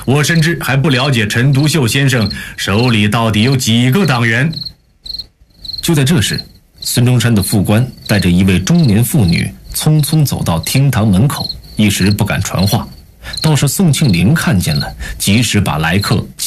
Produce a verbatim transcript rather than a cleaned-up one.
我甚至还不了解陈独秀先生手里到底有几个党员。 就在这时，孙中山的副官带着一位中年妇女匆匆走到厅堂门口，一时不敢传话。倒是宋庆龄看见了，及时把来客